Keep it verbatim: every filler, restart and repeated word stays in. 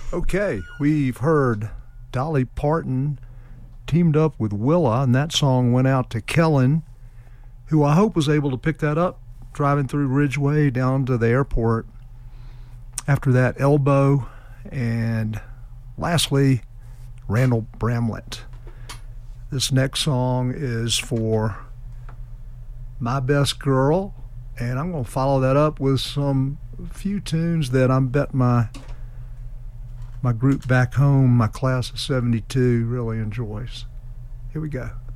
Okay, we've heard Dolly Parton teamed up with Willa, and that song went out to Kellen, who I hope was able to pick that up driving through Ridgeway down to the airport. After that, Elbow, and lastly, Randall Bramlett. This next song is for My Best Girl, and I'm going to follow that up with some few tunes that I bet my my group back home, my class of seventy-two, really enjoys. Here we go.